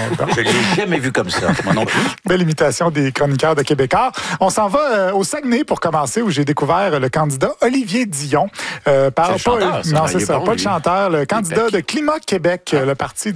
Je ne l'ai jamais vu comme ça, moi non plus. Belle imitation des chroniqueurs de Québécois. On s'en va au Saguenay pour commencer, où j'ai découvert le candidat Olivier Dion. C'est le chanteur, ça, non, il c'est est ça, bon, pas lui. le chanteur, le candidat de Climat Québec, le parti